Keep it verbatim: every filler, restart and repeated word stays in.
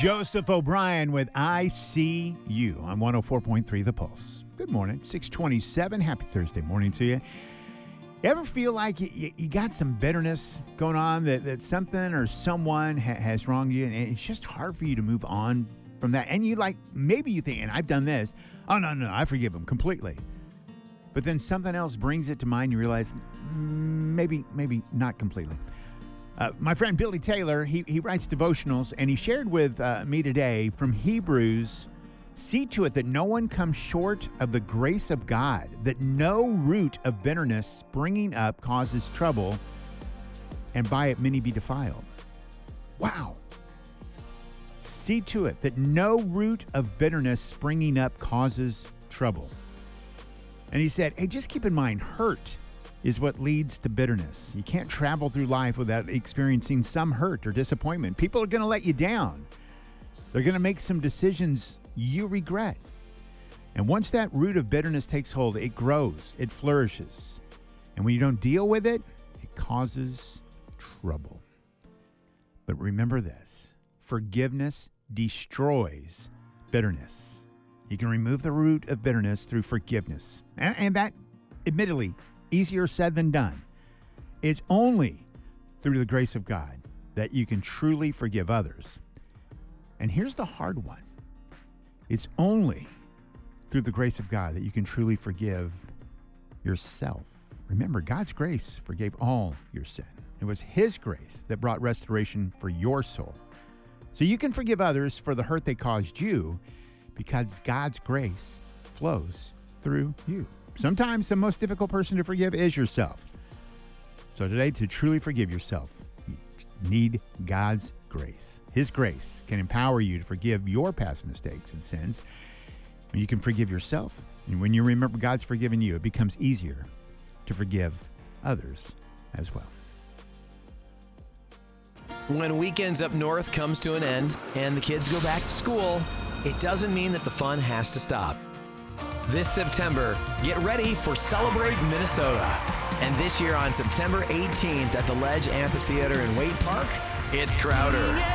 Joseph O'Brien with I See You on one oh four point three The Pulse. Good morning, six twenty-seven. Happy Thursday morning to you. You ever feel like you, you got some bitterness going on, that, that something or someone ha- has wronged you, and it's just hard for you to move on from that? And you like, maybe you think, and I've done this, oh, no, no, I forgive them completely. But then something else brings it to mind, you realize, mm, maybe, maybe not completely. Uh, my friend Billy Taylor, he, he writes devotionals, and he shared with uh, me today from Hebrews, see to it that no one comes short of the grace of God, that no root of bitterness springing up causes trouble, and by it many be defiled. Wow. See to it that no root of bitterness springing up causes trouble. And he said, hey, just keep in mind, hurt is what leads to bitterness. You can't travel through life without experiencing some hurt or disappointment. People are going to let you down. They're going to make some decisions you regret. And once that root of bitterness takes hold, it grows, it flourishes. And when you don't deal with it, it causes trouble. But remember this, forgiveness destroys bitterness. You can remove the root of bitterness through forgiveness. And, and that, admittedly, easier said than done. It's only through the grace of God that you can truly forgive others. And here's the hard one. It's only through the grace of God that you can truly forgive yourself. Remember, God's grace forgave all your sin. It was His grace that brought restoration for your soul. So you can forgive others for the hurt they caused you because God's grace flows through you. Sometimes the most difficult person to forgive is yourself. So today, to truly forgive yourself, you need God's grace. His grace can empower you to forgive your past mistakes and sins. When you can forgive yourself, and when you remember God's forgiven you, it becomes easier to forgive others as well. When Weekends Up North comes to an end and the kids go back to school, it doesn't mean that the fun has to stop. This September, get ready for Celebrate Minnesota. And this year on September eighteenth at the Ledge Amphitheater in Waite Park, it's Crowder.